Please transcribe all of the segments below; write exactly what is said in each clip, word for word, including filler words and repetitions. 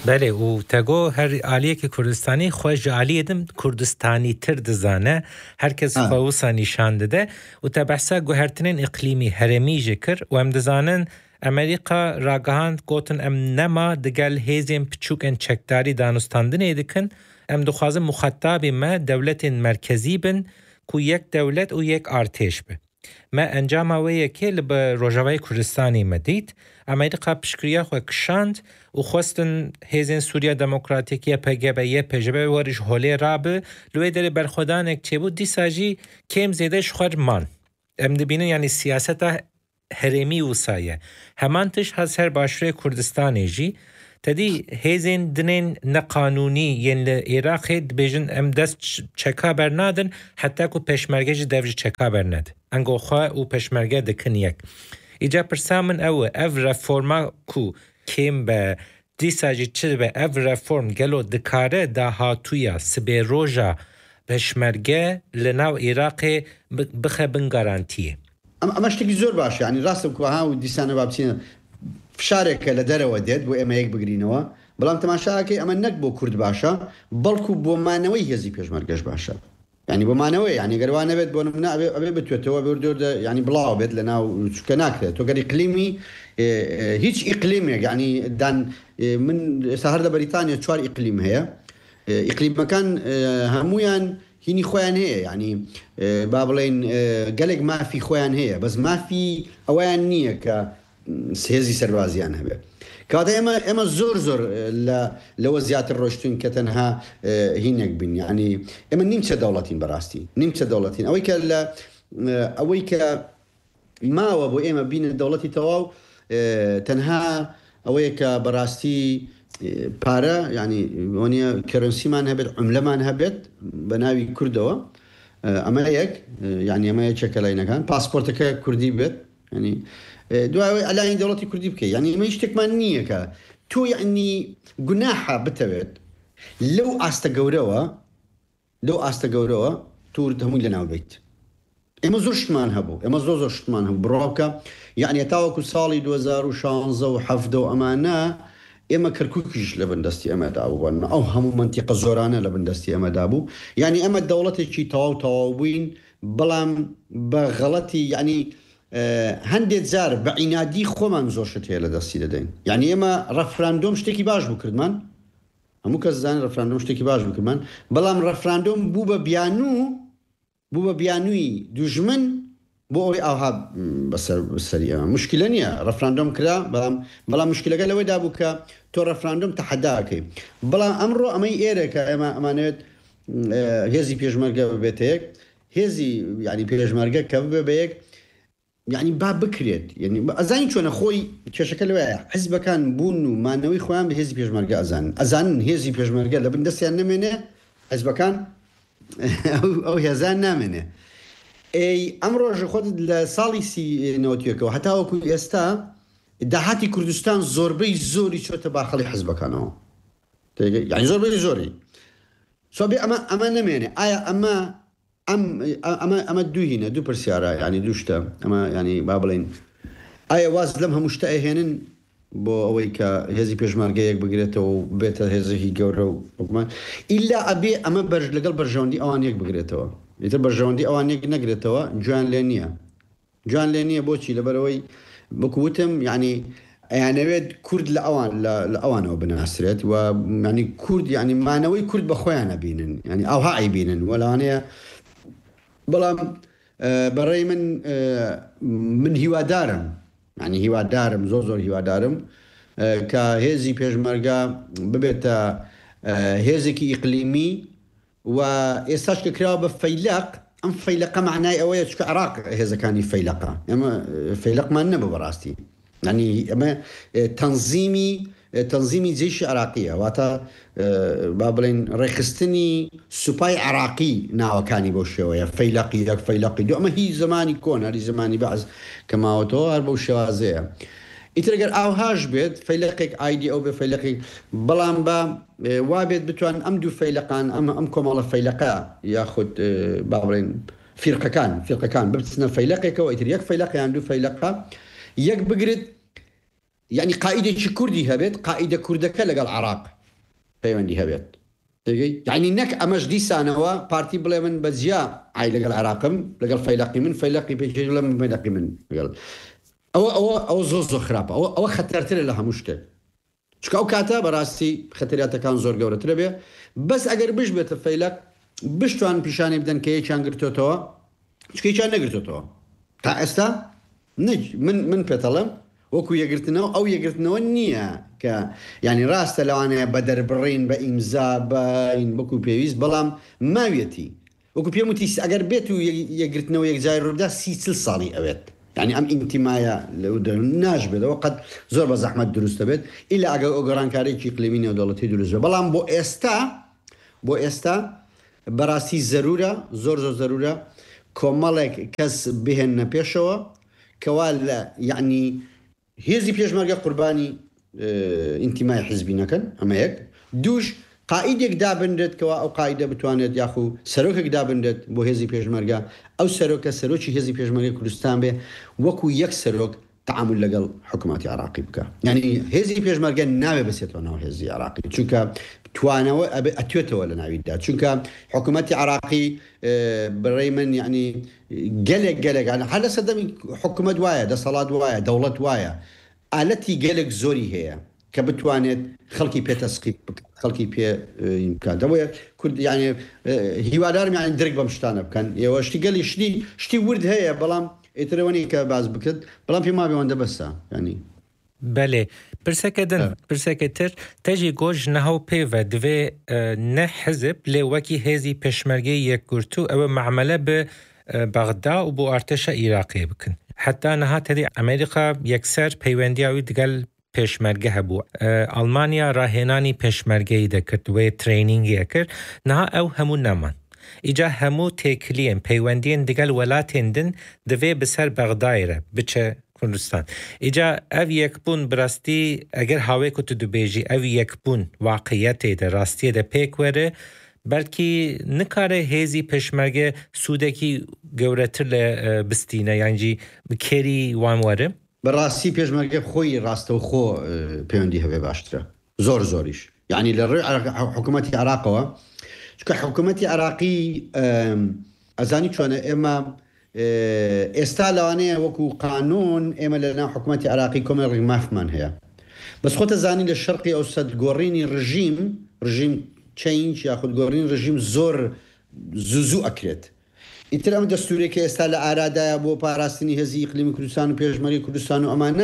بله و تگو هر عالیه که کردستانی خوش عالیه دم کردستانی تر دزانه هر کس خواهوسا نشان داده و تا بحثا گوهرتنین اقلیمی هرمی جکر و ام دزانن امریکا راگهاند گوتن ام نما دگل هیزیم پچوکن چکداری دانستاندنه دکن ام دخوازم مخاطبی ما دولت مرکزی بن کو یک دولت و یک ارتش به ما انجام وی که لب روجاوی کردستانی مدید امریکا پشکریا خو کشاند و خواستن هیزن سوریا دموکراتیکیه پگبیه پجبه ورش هولی رابه لوی در برخودان اک چه بود دیساجی کم زیدش خور مان ام دبینن یعنی سیاست هرمی وسایه همانتش هز هر باشره کردستانی جی تدی هیزن دنین نقانونی یعنی عراق بیجن ام دست چکا برنادن حتی کو پشمرگه جی دوج چکا برند انگو خواه و پشمرگه دکن یک ایجا پرسامن او او رفورما کو کم به دیساجی چه به او رفورم گلو دکاره دا هاتویا سبه روژا پشمرگه لناو عراق بخه بن گارانتیه اما اشتكي زور باش يعني راسم كوها وديسانه بابسين فشارك لدره ودد بو اما يك بغرينوا بلام تماشاكي اما نكبو كرد باشا بلكو بو مانوي هزي بيشمرگش باشا يعني بو مانوي يعني غروانه بيت بو نمنا ابي بتوتو بيردور يعني بلاو بيت لنا سكناك تو غري اقليمي هيج اقليمي يعني دان من سهر بريطانيا تشوار اقليم هي اقليم مكان همويان هيني خوان هي يعني بابلين قالك ما في خوان هي بس ما في اوان نيه ك سيزي سربازيان هبه كاده اما اما زور زور لوزيات الروشتون كتنها هينك بن يعني اما نيمت دولتين براستي نيمت دولتين اويك اويك ما وابو اما بين الدولتي تواو تنها اويك براستي بارا يعني ونيا كرنسي ما نهبت عملة ما نهبت بناوي كردوا أما يك يعني أما يك شكلين كان باسبورتك كردي بيت يعني دواء على دولتي كردي بكي يعني ما يشتك مانية كا تو يعني جناحة بتبت لو أستجوروا لو أستجوروا تور تهمل لنا البيت إما زرشت ما نهبو إما زرشت ما نهبو براكا يعني تاوكو صالي دوزار وشانزة وحفظة أمانة إما كركوكش لبندستي أما دابو أو هم منطقة زورانة لبندستي أما دابو يعني أما الدولة شيء تاو تاوين بلام بغلطي يعني آه هندت زار بعنادي خمان زوشت هي لدستي لدين يعني إما رفراندوم شتكي باش بكردمان همو كزان رفراندوم شتكي باش بكردمان بلام رفراندوم بوبا بيانو بوبا بيانوي دجمن بو اوها بس سريعه مشكله نيه رفراندوم كلا بلا بلا مشكله قال ودا بوكا تو رفراندوم تحداكي بلا امرو امي ايرك اما امانت هزي بيجمرغا بيتك هزي يعني بيجمرغا كبيك يعني باب بكريت يعني ازان شلون اخوي شكل واحد حزب كان بونو مانوي خوان بهزي بيجمرغا ازان ازان هزي بيجمرغا لبندس يعني منه حزب كان او او هزان نامنه اي امر خود لصالي سي نوتيكو حتى وكو يستا دهاتي كردستان زوربي زوري شو تباخلي حزب كانوا يعني زوربي زوري صبي اما اما نمنه ايا اما ام اما اما دو هنا دو برسيارة يعني دوشتا اما يعني بابلين ايا واز لمها مشتاق هنن بو اويكا هزي بيجمارغا يك بغريتو بيت هزي هي جورو وكمان الا ابي اما برج لقل برجوندي اوان يك بغريتو يتر برجوندي اوان يك نغريتو جوان لينيا جوان لينيا بوشي لبروي بكوتم يعني يعني ويد كرد لاوان لاوان وبناسرت ويعني كرد يعني معنوي كرد بخويانا بينن يعني او هاي بينن ولا انا بلا بري من من هوادارم يعني هوادارم زوزور هوادارم كهزي بيجمرغا ببيتا هزي اقليمي واستاش كراب فيلق ام فيلق معناه اويا عراق هذا كان يفيلق اما فيلق ما نبو براستي يعني اما تنظيمي تنظيمي جيش عراقيه واتا بابلين رخصتني سباي عراقي ناو كاني بوشويه فيلقي ياك فيلقي دو اما هي زماني كون هذه زماني بعض كما اوتو اربو شوازيه يترجر او هاج بيت فيلقك ايدي او بفيلقي بلان با وابد بتوان امدو فيلقان ام امكم على فيلقا ياخذ بابلين فرقه كان فرقه كان بتسنا فيلقك ويتر ياك فيلقي عنده فيلقه ياك بقرد یعنی قائیدێکی کوردی هەبێت قائیدە کوردەکە لەگەڵ عراق پەیوەندی هەبێت یعنی نەک ئەمەش دیسانەوە پارتی بڵێ من بەجیا ئای لەگەڵ عراقم لەگەڵ فەیلقی من فەیلقی پێ لە من فەیلقی من لەگەڵ ئەوە ئەوە ئەوە زۆر زۆر خراپە ئەوە ئەوە خەتەرترە لە هەموو شتێک چکە ئەو کاتە بەڕاستی خەتەریاتەکان زۆر گەورەترە بێ بەس ئەگەر بش بێتە فەیلق بشتوان پیشانی بدەن کە یەکیان گرتوتەوە چکەیان نەگرتوتەوە تا ئێستا من من پێتەڵم وەکو یەگرتنەوە ئەو یەگرتنەوە نییە کە ینی ڕاستە لەوانەیە بە دەربڕین بە ئیمزا بەین بەکو پێویست بەڵام ماوێتی وەکو پێم وتی ئەگەر بێت و یەگرتنەوە یەکجای ڕوودا سی چل ساڵی ئەوێت ینی ئەم ئینتیمایە لەو ناژبێتەوە قەت زۆر بە زەحمەت دروستە بێت ئیلا ئەگەر ئۆگەڕانکارێکی ئیقلیمی نێودەوڵەتی دروست بێت بەڵام بۆ ئێستا بۆ ئێستا بەڕاستی زەرورە زۆر زۆر زەرورە کۆمەڵێک کەس بهێنە پێشەوە کەوا لە یعنی هێزی پێشمەرگە قوربانی ئینتیمای حیزبی نەکەن ئەمە یەک دووش قائیدێک دابندێت کەوا ئەو قائیدە بتوانێت یاخو سەرۆکێک دابندێت بۆ هێزی پێشمەرگە ئەو سەرۆکە سەرۆکی هێزی پێشمەرگەی کوردستان بێ وەکو یەک سەرۆک تعامل لەگەڵ حکوومەتی عراقی بکە یعنی هێزی پێشمەرگە ناوێ بەسێتەوە ناو هێزی عراقی چونکە توانەوە ئەتوێتەوە لە ناویدا چونکە حکوومەتی عراقی بڕێ من یعنی گەلێک گەلێک هەر لە سەردەمی حکوومەت وایە دەسەڵات وایە دەوڵەت وایە ئالەتی گەلێک زۆری هەیە کە بتوانێت خەڵکی پێتەسقیب خەڵکی پێ ئیمکانەوەیە کورد یعنی هیوادارم یعنی درک بەم شتانە بکەن ئێوە شتی گەلی شتی شتی ورد هەیە بەڵام ئێترەوەنی کە باز بکرد بەڵام پێم وابێ ئەوەندە بەسە ینی بەێ پرسەکە دن پرسەکە تر تەژی گۆژ نەهاو پێوە دوێ نە حزب لێ وەکی هێزی پێشمەرگەی یەکگرتو ئەوە معاملە بە بەغدا و بۆ ئارتەشە عێراقی بکن حتا نەها تەری ئەمریکا یەکسەر پەیوەندیاوی دگەل پێشمەرگە هەبووە ئەڵمانیا ڕاهێنانی پێشمەرگەی دەکرد وێ ترینینگیە کرد نەها ئەو هەموو نەمان ئیجا هەموو تێکلیێن پەیوەندیان دگەل وەلاتێندن دەوێ بەسەر بەغدایرە بچە کوردستان ئیجا ئەو یەکبوون بڕاستی ئەگەر هاوێک و تو دوبێژی ئەو یەکبوون واقعیەتێدە ڕاستیەدە پێکوەرە بەلکی نکارە هێزی پێشمەرگە سوودێکی گەورەتر لە بستینە یانجی کێری وانوەرە بەڕاستی پێشمەرگە خۆی ڕاستە و خۆ پەیوەندی هەبێ باشترە زۆر زۆریش یعنی لە ڕێی حکوومەتی عراقەوە چکە حکوومەتی عراقی ئەزانی چۆنە ئێمە ئێستا لەوانەیە وەکو قانون ئێمە لە ناو حکوومەتی عراقی کۆمەڵی مافمان هەیە بەس خۆتە زانی لە شەرقی ئەوسەد گۆڕینی ڕژیم ڕژیم چینج یاخود گۆڕین ڕژیم زۆر زوزوو ئەکرێت ئیتر ئەم دەستورێکی ئێستا لە ئارادایە بۆ پاراستنی هێزی ئیقلیمی کوردستان و پێشمەری کوردستان و ئەمانە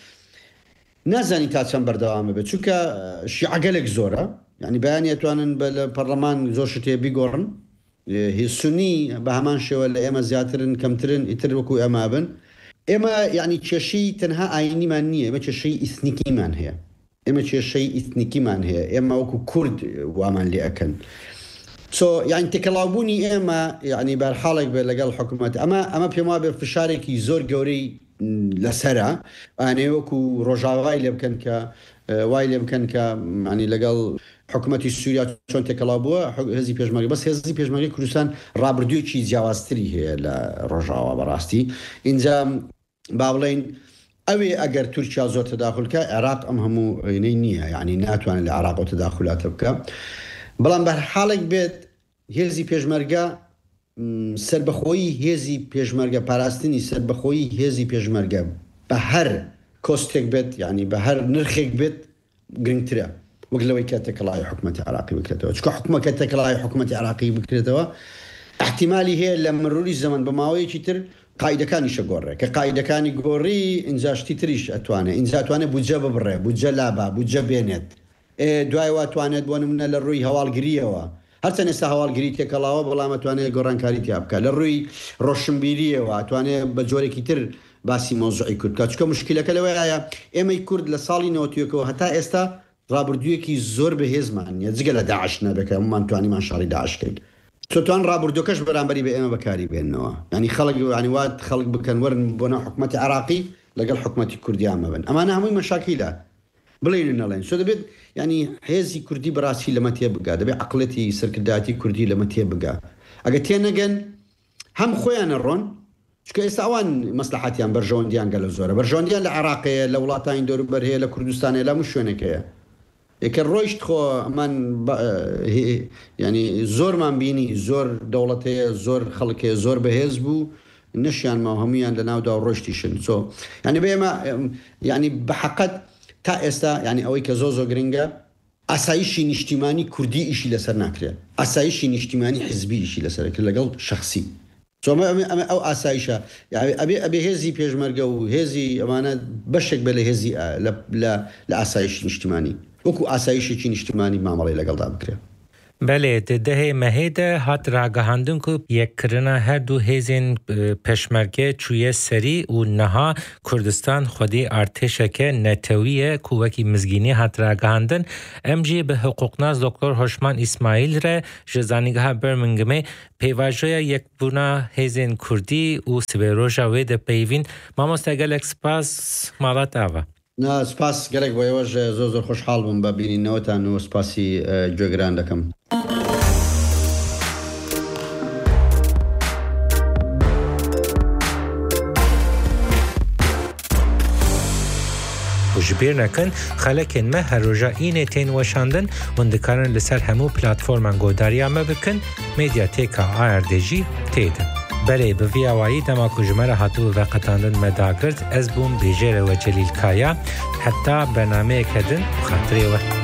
نازانی تا چەند بەردەوامە بێت چونکە شیعەگەلێک زۆرە یعنی بەیان ئەتوانن بە لە پەرلەمان زۆر شتێ بیگۆڕن هیسونی بە هەمان شێوە لە ئێمە زیاترن کەمترن ئیتر وەکو ئەما بن ئێمە یعنی کێشەی تەنها ئاینیمان نییە ئێمە کێشەی ئیثنیکیمان هەیە ئێمە کێشەی ئیثنیکیمان هەیە ئێمە وەکو کورد وامان لێ ئەکەن سۆ یعنی تێکەڵاوبوونی ئێمە یعنی بەرحاڵێک بێت لەگەڵ حکوومەت ئەمە ئەمە پێم وابێ فشارێکی زۆر گەورەی لەسەرە ئانێ وەکو ڕۆژاوای لێ بکەن کە وای لێ بکەن کە ینی لەگەڵ حکوومەتی سووریا چۆن تێکەڵاو بووە هێزی پێشمەرگە بەس هێزی پێشمەرگەی کوردستان ڕابردوویەکی جیاوازتری هەیە لە ڕۆژاوا بەڕاستی اینجا با بڵێن ئەوێ ئەگەر تورکیا زۆر تەداخولکە عێراق ئەم هەموو عینەی نییە یعنی ناتوانێت لە عێراق تەداخولاتە بکە بەڵام بەرحاڵێک بێت هێزی پێشمەرگە سربەخۆیی هێزی پێشمەرگە پاراستنی سربەخۆیی هێزی پێشمەرگە بە هەر کۆستێک بێت یعنی بە هەر نرخێک بێت گرنگترە وەک لەوەی کە تێکەڵای حکوومەتی عراقی بکرێتەوە چکە حکوومەکە تێکەڵای حکوومەتی عراقی بکرێتەوە احتیمالی هەیە لە مروری زەمن بە ماوەیەکی تر قاعدەکانیشە گۆڕێ کە قاعدەکانی گۆڕی ئینجاشتی تریش ئەتوانێت ئینجا ئەتوانێت بودجە ببڕێ بودجە لابا بودجە بێنێت دوای واتوانێت بۆ نمونە لە ڕووی هەواڵگریەوە هەرچەند ئێستا هەواڵگری تێکەڵاوە بەڵام ئەتوانێت گۆڕانکاری تیا بکە لە ڕووی ڕۆشنبیریەوە ئەتوانێت بە جۆرێکی تر باسی مۆزوعی کورد کە چکە مشکلەکە لەوەیە ئێمەی کورد لە ساڵی نەوەتیەکەوە هەتا ئێستا ڕابردوویەکی زۆر بەهێزمان نیە جگە لە داعش نەبێکە هەمومان توانیمان شاری داعشکەین چۆتوان ڕابردووەکەش بەرامبەری بە ئێمە بەکاری بێننەوە ینی خەڵک ینیوات خەڵک بکەن وەرن بۆ ناو حکوومەتی عراقی لەگەڵ حکوومەتی کوردیان مەبن ئەمانە هەمووی مەشاکیلە بڵێن نەڵێن سۆ دەبێت ینی هێزی کوردی بەڕاستی لەمە تێ بگا دەبێت عەقڵەتی سەرکردایەتی کوردی لەمە تێ بگا ئەگە تێ نەگەن هەم خۆیانە ڕۆن چکە ئێستا ئەوان مەسلحەتیان بەرژەوەندیان گەلە زۆرە بەرژەوەندیان لە عێراقەیە لە وڵاتانی دەوروبەر هەیە لە کوردستانەیە لە هەموو شوێنێکەیە یەکە ڕۆیشت خۆ ئەمان ینی زۆرمان بینی زۆر دەوڵەت هەیە زۆر خەڵکەیە زۆر بەهێز بوو نەشیانماوە هەمویان لە ناودا و ڕۆشتیشن چۆ ینی بێمە ینی بەحەقەت تا ئێستا ینی ئەوەی کە زۆ زۆ گرنگە ئاسایشی نیشتیمانی کوردی ئیشی لەسەر ناکرێت ئاسایشی نیشتیمانی حزبی ئیشی لەسەرکرد لەگەڵ شخصی چۆمە ئەمە ئەو ئاسایشە ئەبێ ئەبێ هێزی پێشمەرگە و هێزی ئەمانە بەشێک بە لە هێزی لە ئاسایشی نیشتیمانی وەکو ئاسایشێکی نیشتیمانی مامەڵی لەگەڵدا بکرێت بله ده مهده هات راگهاندن کو یک کرنا هر دو هزین پشمرگه چوی سری و نها کردستان خودی ارتش که نتویه کوکی مزگینی هات راگهاندن امجی به حقوق ناز دکتر هوشمان اسماعیل ره جزانیگاه برمنگمه پیواژوی یک بونا هزین کردی و سبروجا وید پیوین مامۆستا گەلێک سپاس ماڵات ئاوا. نا سپاس گەلێک بۆ ئێوەش زۆر زۆر خۆشحاڵ بووم بە بینینەوەتان و سپاسی گوێگران دەکەم. جبیر نکن خلکن ما هر روزا اینه تین وشاندن و دکارن لسر همو پلتفرمان گوداریا ما بکن مدیاتیکا آردجی تیدن. بله به ویاوایی دما کجمره هاتو و قطاندن مداگرد از بوم بیجره و جلیل کایا حتی برنامه کردن خاطره و